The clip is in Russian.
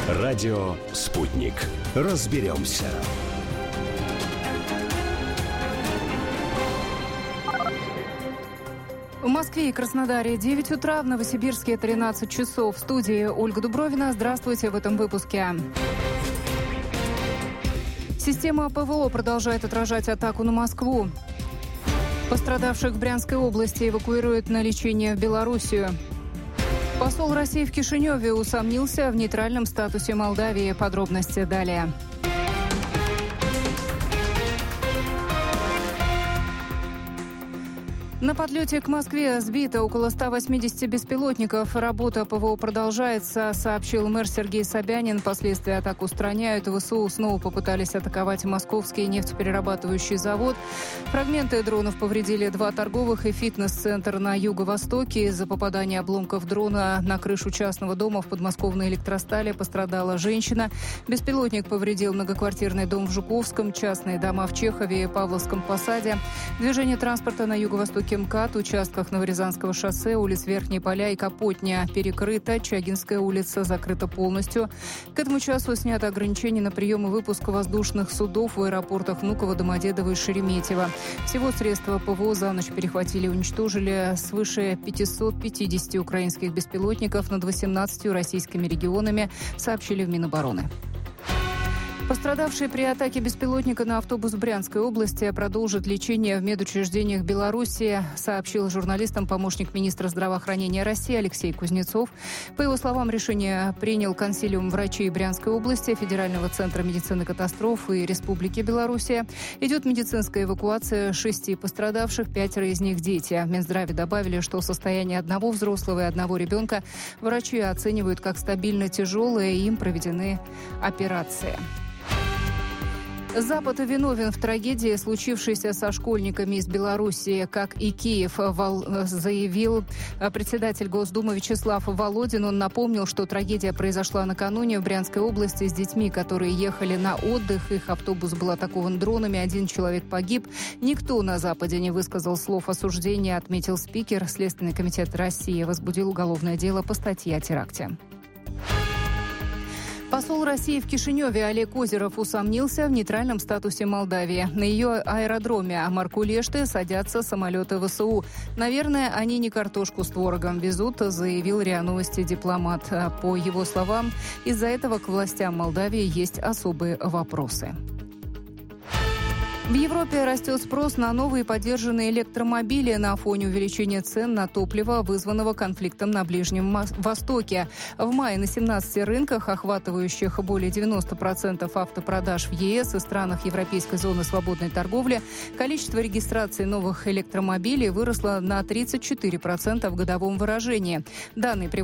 Радио «Спутник». Разберемся. В Москве и Краснодаре 9 утра, в Новосибирске 13 часов. В студии Ольга Дубровина. Здравствуйте в этом выпуске. Система ПВО продолжает отражать атаку на Москву. Пострадавших в Брянской области эвакуируют на лечение в Белоруссию. Посол России в Кишиневе усомнился в нейтральном статусе Молдавии. Подробности далее. На подлете к Москве сбито около 180 беспилотников. Работа ПВО продолжается, сообщил мэр Сергей Собянин. Последствия атак устраняют. ВСУ снова попытались атаковать московский нефтеперерабатывающий завод. Фрагменты дронов повредили 2 торговых и фитнес-центр на юго-востоке. Из-за попадания обломков дрона на крышу частного дома в подмосковной Электростали пострадала женщина. Беспилотник повредил многоквартирный дом в Жуковском, частные дома в Чехове и Павловском посаде. Движение транспорта на юго-востоке МКАД, участках Новорязанского шоссе, улиц Верхние Поля и Капотня перекрыта, Чагинская улица закрыта полностью. К этому часу снято ограничение на прием и выпуск воздушных судов в аэропортах Внуково, Домодедово и Шереметьево. Всего средства ПВО за ночь перехватили и уничтожили свыше 550 украинских беспилотников над 18 российскими регионами, сообщили в Минобороны. Пострадавшие при атаке беспилотника на автобус в Брянской области продолжат лечение в медучреждениях Беларуси, сообщил журналистам помощник министра здравоохранения России Алексей Кузнецов. По его словам, решение принял консилиум врачей Брянской области, Федерального центра медицины катастроф и Республики Белоруссия. Идет медицинская эвакуация 6 пострадавших, 5 из них дети. В Минздраве добавили, что состояние одного взрослого и одного ребенка врачи оценивают как стабильно тяжелое, и им проведены операции. Запад виновен в трагедии, случившейся со школьниками из Белоруссии, как и Киев, заявил председатель Госдумы Вячеслав Володин. Он напомнил, что трагедия произошла накануне в Брянской области с детьми, которые ехали на отдых. Их автобус был атакован дронами, 1 человек погиб. Никто на Западе не высказал слов осуждения, отметил спикер. Следственный комитет России возбудил уголовное дело по статье о теракте. Посол России в Кишиневе Олег Озеров усомнился в нейтральном статусе Молдавии. На ее аэродроме Маркулешты садятся самолеты ВСУ. Наверное, они не картошку с творогом везут, заявил РИА Новости дипломат. По его словам, из-за этого к властям Молдавии есть особые вопросы. В Европе растет спрос на новые подержанные электромобили на фоне увеличения цен на топливо, вызванного конфликтом на Ближнем Востоке. В мае на 17 рынках, охватывающих более 90% автопродаж в ЕС и странах Европейской зоны свободной торговли, количество регистраций новых электромобилей выросло на 34% в годовом выражении. Данные